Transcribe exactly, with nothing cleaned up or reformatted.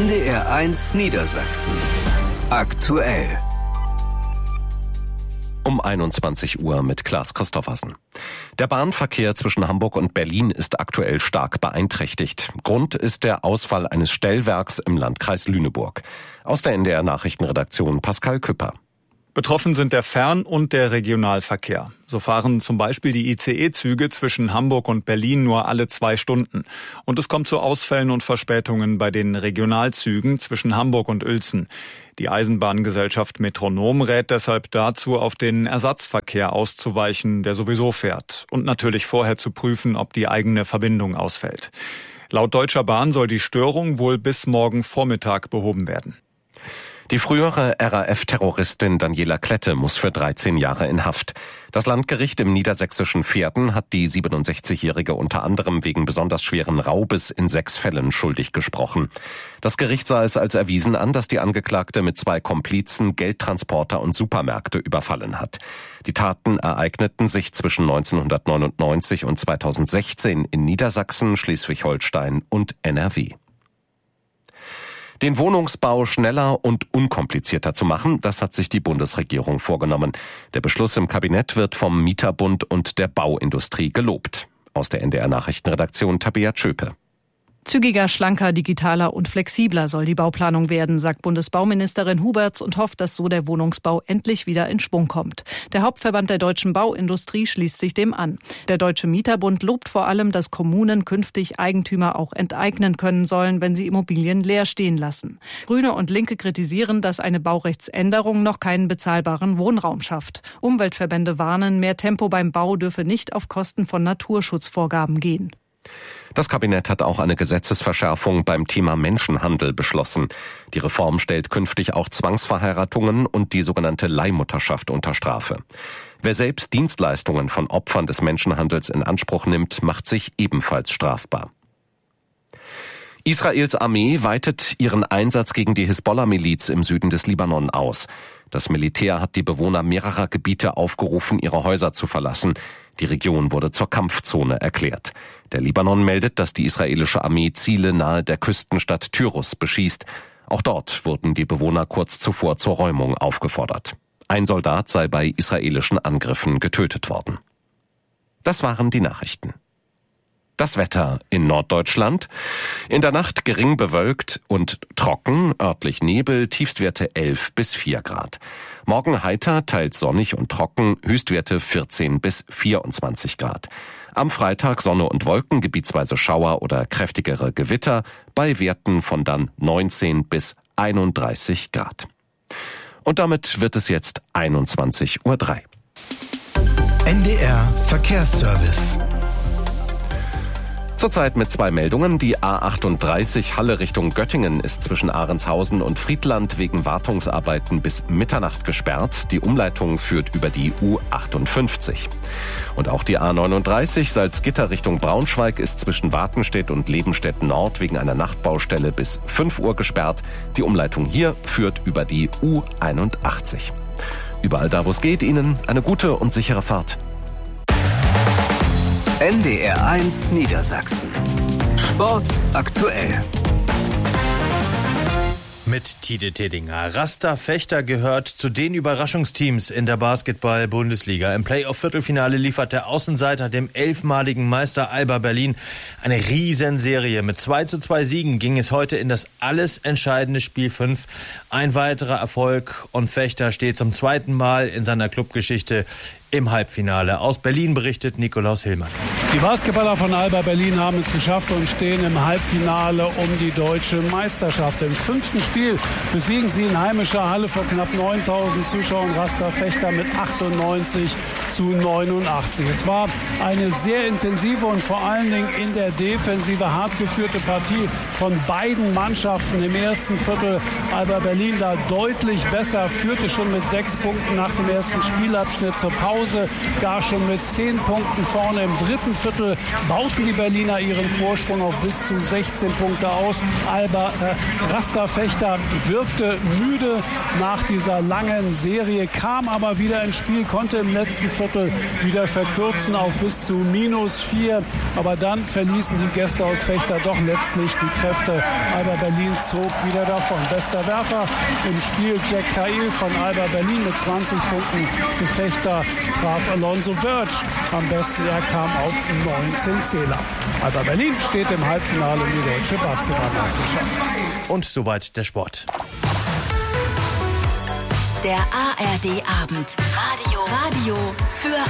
N D R eins Niedersachsen. Aktuell. Um einundzwanzig Uhr mit Klaas Christoffersen. Der Bahnverkehr zwischen Hamburg und Berlin ist aktuell stark beeinträchtigt. Grund ist der Ausfall eines Stellwerks im Landkreis Lüneburg. Aus der N D R Nachrichtenredaktion Pascal Küpper. Betroffen sind der Fern- und der Regionalverkehr. So fahren zum Beispiel die I C E-Züge zwischen Hamburg und Berlin nur alle zwei Stunden. Und es kommt zu Ausfällen und Verspätungen bei den Regionalzügen zwischen Hamburg und Uelzen. Die Eisenbahngesellschaft Metronom rät deshalb dazu, auf den Ersatzverkehr auszuweichen, der sowieso fährt. Und natürlich vorher zu prüfen, ob die eigene Verbindung ausfällt. Laut Deutscher Bahn soll die Störung wohl bis morgen Vormittag behoben werden. Die frühere R A F-Terroristin Daniela Klette muss für dreizehn Jahre in Haft. Das Landgericht im niedersächsischen Verden hat die siebenundsechzigjährige unter anderem wegen besonders schweren Raubes in sechs Fällen schuldig gesprochen. Das Gericht sah es als erwiesen an, dass die Angeklagte mit zwei Komplizen Geldtransporter und Supermärkte überfallen hat. Die Taten ereigneten sich zwischen neunzehnhundertneunundneunzig und zweitausendsechzehn in Niedersachsen, Schleswig-Holstein und N R W. Den Wohnungsbau schneller und unkomplizierter zu machen, das hat sich die Bundesregierung vorgenommen. Der Beschluss im Kabinett wird vom Mieterbund und der Bauindustrie gelobt. Aus der N D R Nachrichtenredaktion Tabea Tschöpe. Zügiger, schlanker, digitaler und flexibler soll die Bauplanung werden, sagt Bundesbauministerin Huberts und hofft, dass so der Wohnungsbau endlich wieder in Schwung kommt. Der Hauptverband der deutschen Bauindustrie schließt sich dem an. Der Deutsche Mieterbund lobt vor allem, dass Kommunen künftig Eigentümer auch enteignen können sollen, wenn sie Immobilien leer stehen lassen. Grüne und Linke kritisieren, dass eine Baurechtsänderung noch keinen bezahlbaren Wohnraum schafft. Umweltverbände warnen, mehr Tempo beim Bau dürfe nicht auf Kosten von Naturschutzvorgaben gehen. Das Kabinett hat auch eine Gesetzesverschärfung beim Thema Menschenhandel beschlossen. Die Reform stellt künftig auch Zwangsverheiratungen und die sogenannte Leihmutterschaft unter Strafe. Wer selbst Dienstleistungen von Opfern des Menschenhandels in Anspruch nimmt, macht sich ebenfalls strafbar. Israels Armee weitet ihren Einsatz gegen die Hisbollah-Miliz im Süden des Libanon aus. Das Militär hat die Bewohner mehrerer Gebiete aufgerufen, ihre Häuser zu verlassen. Die Region wurde zur Kampfzone erklärt. Der Libanon meldet, dass die israelische Armee Ziele nahe der Küstenstadt Tyrus beschießt. Auch dort wurden die Bewohner kurz zuvor zur Räumung aufgefordert. Ein Soldat sei bei israelischen Angriffen getötet worden. Das waren die Nachrichten. Das Wetter in Norddeutschland. In der Nacht gering bewölkt und trocken, örtlich Nebel, Tiefstwerte elf bis vier Grad. Morgen heiter, teils sonnig und trocken, Höchstwerte vierzehn bis vierundzwanzig Grad. Am Freitag Sonne und Wolken, gebietsweise Schauer oder kräftigere Gewitter, bei Werten von dann neunzehn bis einunddreißig Grad. Und damit wird es jetzt einundzwanzig Uhr drei. N D R Verkehrsservice. Zurzeit mit zwei Meldungen. Die A achtunddreißig Halle Richtung Göttingen ist zwischen Ahrenshausen und Friedland wegen Wartungsarbeiten bis Mitternacht gesperrt. Die Umleitung führt über die U achtundfünfzig. Und auch die A neununddreißig Salzgitter Richtung Braunschweig ist zwischen Wartenstedt und Lebenstedt Nord wegen einer Nachtbaustelle bis fünf Uhr gesperrt. Die Umleitung hier führt über die U einundachtzig. Überall da, wo es geht, Ihnen eine gute und sichere Fahrt. N D R eins Niedersachsen. Sport aktuell. Mit Tide Tedinger. Rasta Fechter gehört zu den Überraschungsteams in der Basketball-Bundesliga. Im Playoff-Viertelfinale liefert der Außenseiter dem elfmaligen Meister Alba Berlin eine Riesenserie. Mit zwei zu zwei Siegen ging es heute in das alles entscheidende Spiel fünf. Ein weiterer Erfolg und Fechter steht zum zweiten Mal in seiner Clubgeschichte im Halbfinale. Aus Berlin berichtet Nikolaus Hillmann. Die Basketballer von Alba Berlin haben es geschafft und stehen im Halbfinale um die deutsche Meisterschaft. Im fünften Spiel besiegen sie in heimischer Halle vor knapp neuntausend Zuschauern Rasta Fechter mit achtundneunzig zu neunundachtzig. Es war eine sehr intensive und vor allen Dingen in der Defensive hart geführte Partie von beiden Mannschaften. Im ersten Viertel Alba Berlin da deutlich besser, führte schon mit sechs Punkten nach dem ersten Spielabschnitt zur Pause. Gar schon mit zehn Punkten vorne. Im dritten Viertel bauten die Berliner ihren Vorsprung auf bis zu sechzehn Punkte aus. Alba äh, Rasta Fechter wirkte müde nach dieser langen Serie, kam aber wieder ins Spiel, konnte im letzten Viertel Viertel wieder verkürzen auf bis zu minus vier. Aber dann verließen die Gäste aus Vechta doch letztlich die Kräfte. Alba Berlin zog wieder davon. Bester Werfer im Spiel Jack Cahill von Alba Berlin mit zwanzig Punkten. Für Vechta traf Alonso Birch am besten. Er kam auf neunzehn Zähler. Alba Berlin steht im Halbfinale um die deutsche Basketballmeisterschaft. Und soweit der Sport. Der A R D-Abend. Radio. Radio für